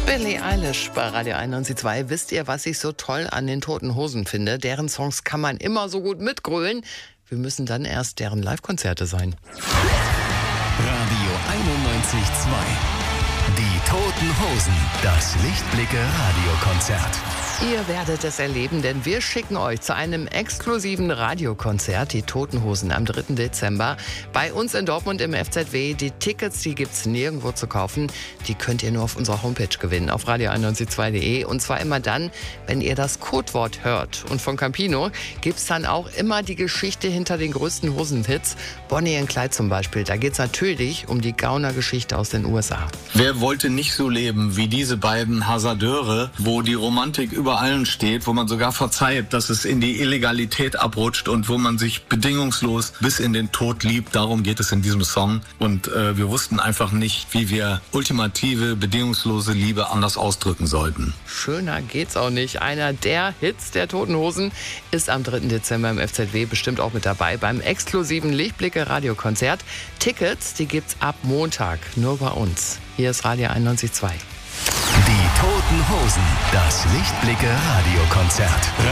Billie Eilish bei Radio 91.2. Wisst ihr, was ich so toll an den Toten Hosen finde? Deren Songs kann man immer so gut mitgrölen. Wir müssen dann erst deren Live-Konzerte sein. Radio 91.2. Die Toten Hosen. Das Lichtblicke-Radiokonzert. Ihr werdet es erleben, denn wir schicken euch zu einem exklusiven Radiokonzert, die Toten Hosen, am 3. Dezember. Bei uns in Dortmund im FZW. Die Tickets, die gibt's nirgendwo zu kaufen. Die könnt ihr nur auf unserer Homepage gewinnen, auf radio992.de. Und zwar immer dann, wenn ihr das Codewort hört. Und von Campino gibt's dann auch immer die Geschichte hinter den größten Hosenhits. Bonnie and Clyde zum Beispiel. Da geht's natürlich um die Gaunergeschichte aus den USA. Wer wollte nicht so leben wie diese beiden Hasardeure, wo die Romantik über allen steht, wo man sogar verzeiht, dass es in die Illegalität abrutscht und wo man sich bedingungslos bis in den Tod liebt. Darum geht es in diesem Song. Und wir wussten einfach nicht, wie wir ultimative, bedingungslose Liebe anders ausdrücken sollten. Schöner geht's auch nicht. Einer der Hits der Toten Hosen ist am 3. Dezember im FZW bestimmt auch mit dabei beim exklusiven Lichtblicke-Radiokonzert. Tickets, die gibt's ab Montag nur bei uns. Hier ist Radio 91.2. Die Toten Hosen. Das Lichtblicke-Radiokonzert.